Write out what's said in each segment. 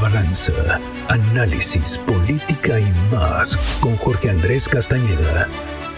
balanza, análisis, política y más con Jorge Andrés Castañeda.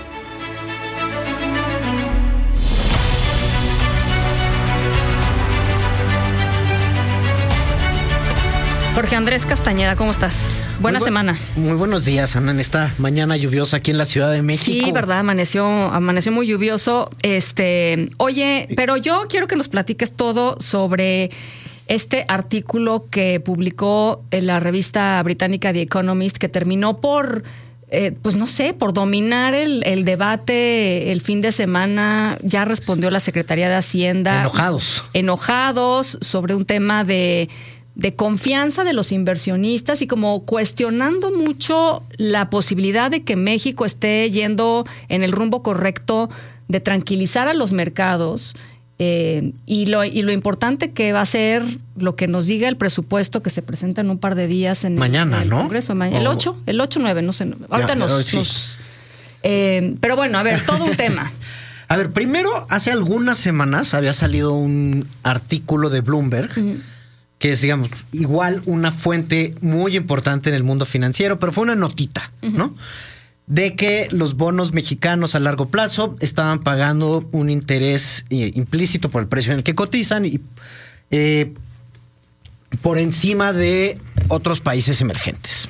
Jorge Andrés Castañeda, ¿cómo estás? Buena semana. Muy buenos días, Ana, en esta mañana lluviosa aquí en la Ciudad de México. Sí, verdad, amaneció muy lluvioso. Oye, pero yo quiero que nos platiques todo sobre este artículo que publicó en la revista británica The Economist, que terminó por, por dominar el debate el fin de semana. Ya respondió la Secretaría de Hacienda. Enojados sobre un tema de confianza de los inversionistas y como cuestionando mucho la posibilidad de que México esté yendo en el rumbo correcto de tranquilizar a los mercados y lo importante que va a ser lo que nos diga el presupuesto que se presenta en un par de días en mañana, el ¿no? Congreso. El 9, no sé. Ahorita pero bueno, a ver, todo un tema. A ver, primero, hace algunas semanas había salido un artículo de Bloomberg, que es, digamos, igual una fuente muy importante en el mundo financiero, pero fue una notita, ¿no? De que los bonos mexicanos a largo plazo estaban pagando un interés implícito por el precio en el que cotizan y por encima de otros países emergentes.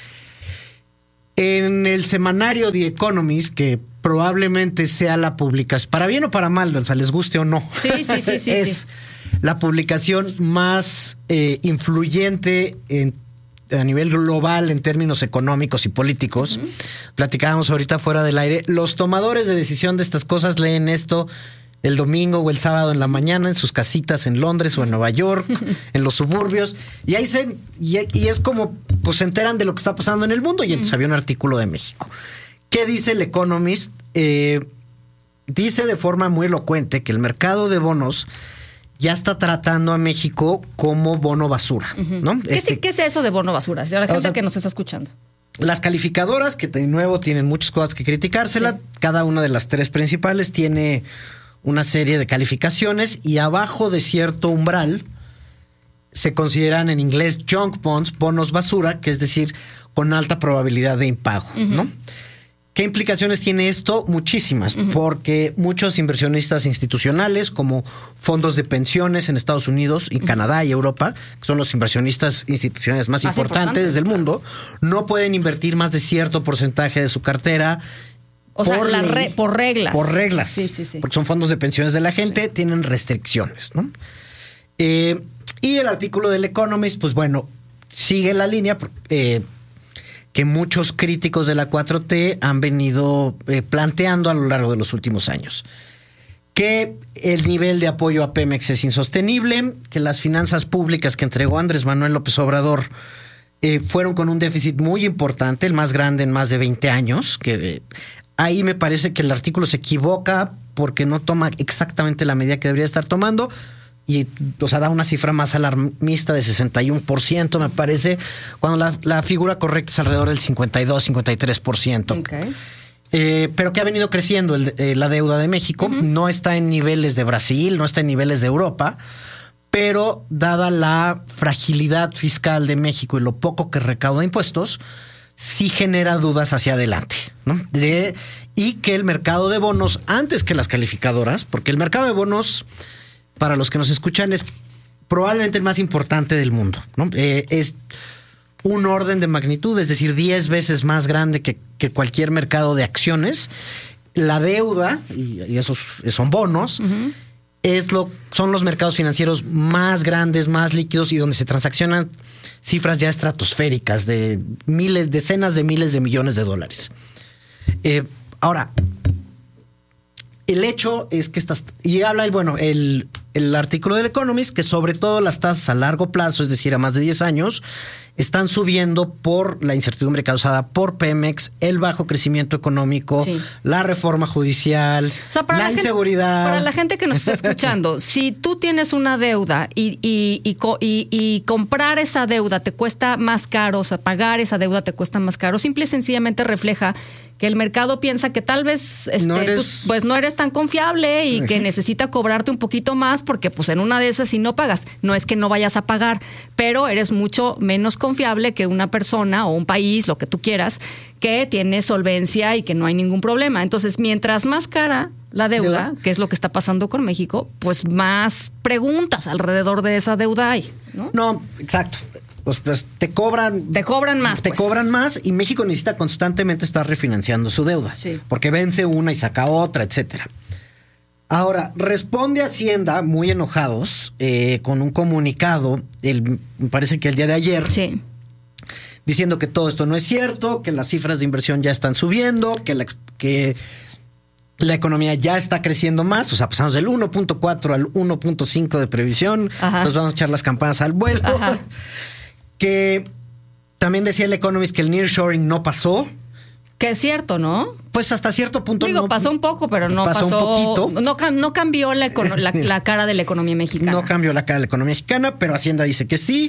En el semanario The Economist, que probablemente sea la publicación, para bien o para mal, o sea, les guste o no. Sí. Es la publicación más influyente a nivel global en términos económicos y políticos. Platicábamos ahorita fuera del aire. Los tomadores de decisión de estas cosas leen esto el domingo o el sábado en la mañana en sus casitas en Londres o en Nueva York, en los suburbios, y ahí y es como pues se enteran de lo que está pasando en el mundo. Y entonces había un artículo de México. ¿Qué dice el Economist? Dice de forma muy elocuente que el mercado de bonos ya está tratando a México como bono basura, ¿no? ¿Qué es eso de bono basura? Es la gente que nos está escuchando. Las calificadoras, que de nuevo tienen muchas cosas que criticársela, sí. Cada una de las tres principales tiene una serie de calificaciones y abajo de cierto umbral se consideran en inglés junk bonds, bonos basura, que es decir, con alta probabilidad de impago, ¿no? ¿Qué implicaciones tiene esto? Muchísimas, porque muchos inversionistas institucionales, como fondos de pensiones en Estados Unidos y Canadá y Europa, que son los inversionistas institucionales más importantes del mundo, no pueden invertir más de cierto porcentaje de su cartera. O sea, por reglas. Por reglas. Sí. Porque son fondos de pensiones de la gente, tienen restricciones, ¿no? Y el artículo del Economist, pues bueno, sigue la línea que muchos críticos de la 4T han venido planteando a lo largo de los últimos años. Que el nivel de apoyo a Pemex es insostenible, que las finanzas públicas que entregó Andrés Manuel López Obrador fueron con un déficit muy importante, el más grande en más de 20 años, que ahí me parece que el artículo se equivoca porque no toma exactamente la medida que debería estar tomando. Y, o sea, da una cifra más alarmista de 61%, me parece, cuando la figura correcta es alrededor del 52-53%. Okay. Pero que ha venido creciendo la deuda de México. No está en niveles de Brasil, no está en niveles de Europa, pero dada la fragilidad fiscal de México y lo poco que recauda impuestos, sí genera dudas hacia adelante, ¿no? Y que el mercado de bonos, antes que las calificadoras, porque el mercado de bonos, para los que nos escuchan, es probablemente el más importante del mundo, ¿no? Es un orden de magnitud, es decir, 10 veces más grande que cualquier mercado de acciones. La deuda, y esos son bonos, son los mercados financieros más grandes, más líquidos y donde se transaccionan cifras ya estratosféricas de decenas de miles de millones de dólares. Ahora, el hecho es que y habla el artículo del Economist, que sobre todo las tasas a largo plazo, es decir, a más de 10 años, están subiendo por la incertidumbre causada por Pemex, el bajo crecimiento económico, la reforma judicial, la inseguridad. Para la gente que nos está escuchando, si tú tienes una deuda y comprar esa deuda te cuesta más caro, o sea, pagar esa deuda te cuesta más caro, simple y sencillamente refleja que el mercado piensa que tal vez pues no eres tan confiable y que necesita cobrarte un poquito más porque pues en una de esas si no pagas, no es que no vayas a pagar, pero eres mucho menos confiable que una persona o un país, lo que tú quieras, que tiene solvencia y que no hay ningún problema. Entonces, mientras más cara la deuda, que es lo que está pasando con México, pues más preguntas alrededor de esa deuda hay, ¿no? No, exacto. Pues te cobran más. Te cobran más y México necesita constantemente estar refinanciando su deuda. Sí. Porque vence una y saca otra, etcétera. Ahora, responde Hacienda muy enojados con un comunicado, me parece que el día de ayer, sí, diciendo que todo esto no es cierto, que las cifras de inversión ya están subiendo, que la economía ya está creciendo más, o sea, pasamos del 1.4 al 1.5 de previsión, entonces vamos a echar las campanas al vuelo. Ajá. Que también decía el Economist que el nearshoring no pasó. Que es cierto, ¿no? Pues hasta cierto punto no. Pasó un poco, pero no pasó un poquito. No cambió la cara de la economía mexicana. No cambió la cara de la economía mexicana, pero Hacienda dice que sí.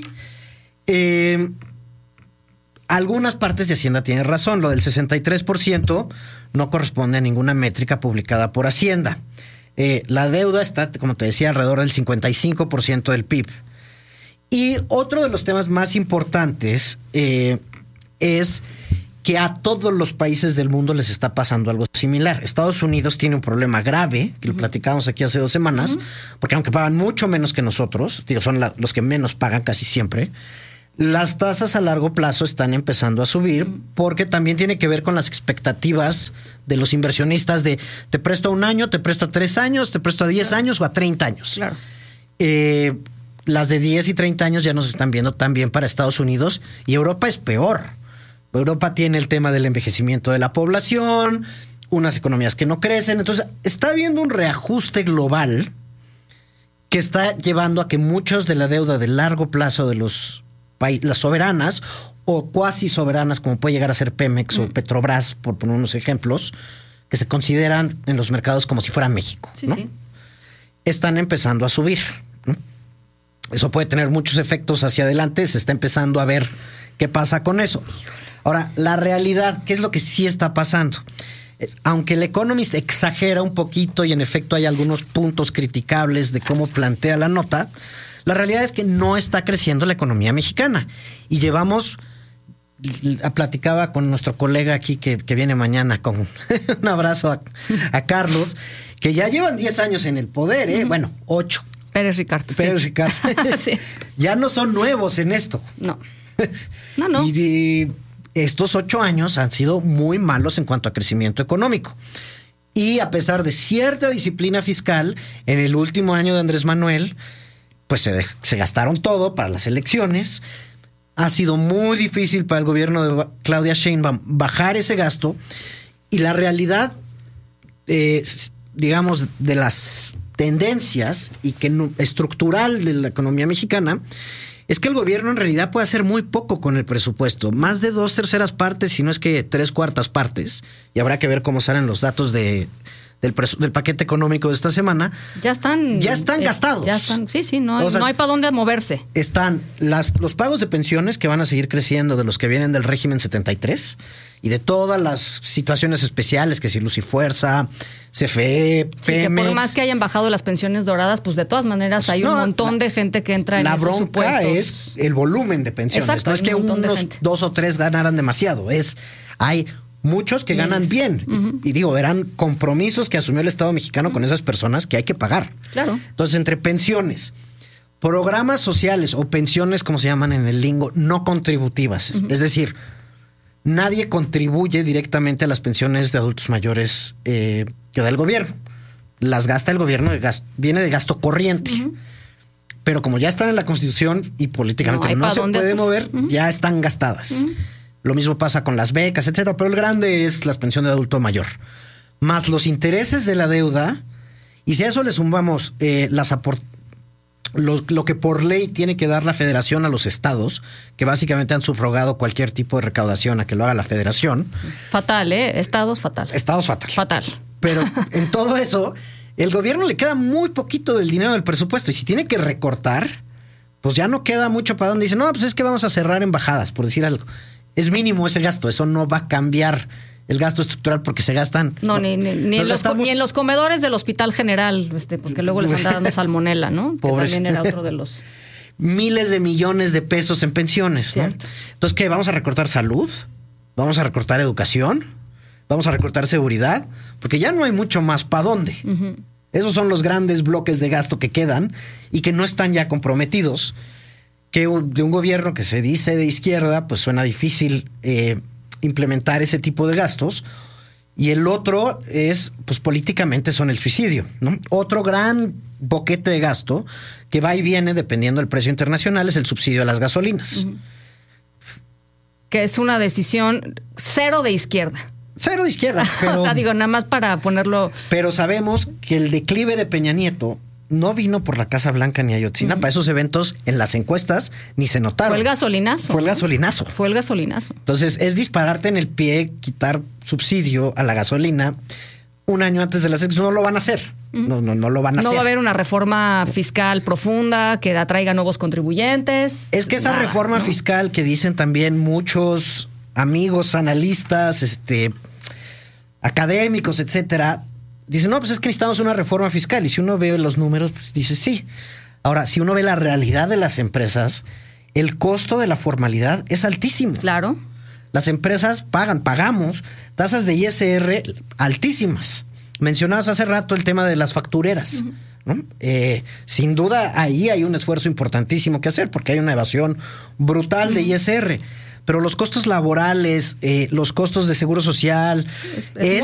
Algunas partes de Hacienda tienen razón. Lo del 63% no corresponde a ninguna métrica publicada por Hacienda. La deuda está, como te decía, alrededor del 55% del PIB. Y otro de los temas más importantes es que a todos los países del mundo les está pasando algo similar. Estados Unidos tiene un problema grave, que lo platicábamos aquí hace 2 semanas, porque aunque pagan mucho menos que nosotros, son los que menos pagan casi siempre, las tasas a largo plazo están empezando a subir porque también tiene que ver con las expectativas de los inversionistas de te presto a 1 año, te presto a 3 años, te presto a 10 años o a 30 años. Claro. Las de 10 y 30 años ya nos están viendo también para Estados Unidos y Europa es peor. Europa tiene el tema del envejecimiento de la población, unas economías que no crecen. Entonces, está habiendo un reajuste global que está llevando a que muchos de la deuda de largo plazo de las soberanas o cuasi soberanas, como puede llegar a ser Pemex o Petrobras, por poner unos ejemplos, que se consideran en los mercados como si fuera México, sí, ¿no? Sí. Están empezando a subir, ¿no? Eso puede tener muchos efectos hacia adelante. Se está empezando a ver qué pasa con eso. Ahora, la realidad, ¿qué es lo que sí está pasando? Aunque el Economist exagera un poquito y en efecto hay algunos puntos criticables de cómo plantea la nota, la realidad es que no está creciendo la economía mexicana. Y platicaba con nuestro colega aquí que viene mañana, con un abrazo a Carlos, que ya llevan 10 años en el poder, bueno, 8. Pérez Ricard. Sí. Ya no son nuevos en esto. No. Y estos 8 años han sido muy malos en cuanto a crecimiento económico. Y a pesar de cierta disciplina fiscal, en el último año de Andrés Manuel, pues se gastaron todo para las elecciones. Ha sido muy difícil para el gobierno de Claudia Sheinbaum bajar ese gasto. Y la realidad, digamos, de las tendencias y que estructural de la economía mexicana es que el gobierno en realidad puede hacer muy poco con el presupuesto, más de 2/3 partes, si no es que 3/4 partes, y habrá que ver cómo salen los datos del paquete económico de esta semana. Ya están gastados. Ya están, sí, no hay para dónde moverse. Están los pagos de pensiones que van a seguir creciendo de los que vienen del régimen 73 y de todas las situaciones especiales, que si Luz y Fuerza, CFE, Pemex. Sí, que por más que hayan bajado las pensiones doradas, pues de todas maneras hay un montón de gente que entra en esos supuestos. La bronca es el volumen de pensiones. Exacto, no es que unos 2 o 3 ganaran demasiado, hay muchos que ganan bien. Y digo, eran compromisos que asumió el Estado mexicano con esas personas que hay que pagar. Claro. Entonces, entre pensiones, programas sociales o pensiones, como se llaman en el lingo, no contributivas. Es decir, nadie contribuye directamente a las pensiones de adultos mayores que da el gobierno. Las gasta el gobierno, viene de gasto corriente. Pero como ya están en la Constitución y políticamente no se puede mover, ya están gastadas. Lo mismo pasa con las becas, etcétera. Pero el grande es la pensión de adulto mayor. Más los intereses de la deuda. Y si a eso le sumamos lo que por ley tiene que dar la federación a los estados, que básicamente han subrogado cualquier tipo de recaudación a que lo haga la federación. Fatal, Estados fatal. Estados fatal. Fatal. Pero en todo eso, el gobierno le queda muy poquito del dinero del presupuesto. Y si tiene que recortar, pues ya no queda mucho para donde dice, no, pues es que vamos a cerrar embajadas, por decir algo. Es mínimo ese gasto, eso no va a cambiar el gasto estructural porque se gastan. No, ni en los comedores del Hospital General, porque luego les anda dando salmonela, ¿no? Pobres. Que también era otro de los... Miles de millones de pesos en pensiones, ¿no? Cierto. Entonces, ¿qué? ¿Vamos a recortar salud? ¿Vamos a recortar educación? ¿Vamos a recortar seguridad? Porque ya no hay mucho más para dónde. Uh-huh. Esos son los grandes bloques de gasto que quedan y que no están ya comprometidos. Que de un gobierno que se dice de izquierda, pues suena difícil implementar ese tipo de gastos. Y el otro es, pues políticamente son el suicidio, ¿no? Otro gran boquete de gasto que va y viene dependiendo del precio internacional es el subsidio a las gasolinas. Uh-huh. Que es una decisión cero de izquierda. Cero de izquierda. Pero, o sea, digo, nada más para ponerlo... Pero sabemos que el declive de Peña Nieto no vino por la Casa Blanca ni Ayotzinapa. Uh-huh. Esos eventos en las encuestas ni se notaron. Fue el gasolinazo. Fue el gasolinazo. Fue el gasolinazo. Entonces, es dispararte en el pie, quitar subsidio a la gasolina un año antes de las elecciones. No lo van a hacer. Uh-huh. No lo van a hacer. No va a haber una reforma fiscal profunda que atraiga nuevos contribuyentes. Es que esa reforma fiscal que dicen también muchos amigos, analistas, académicos, etcétera, dicen, no, pues es que necesitamos una reforma fiscal. Y si uno ve los números, pues dice sí. Ahora, si uno ve la realidad de las empresas, el costo de la formalidad es altísimo. Claro. Las empresas pagamos tasas de ISR altísimas. Mencionabas hace rato el tema de las factureras. Uh-huh. ¿No? Sin duda, ahí hay un esfuerzo importantísimo que hacer porque hay una evasión brutal de ISR. Pero los costos laborales, los costos de seguro social, es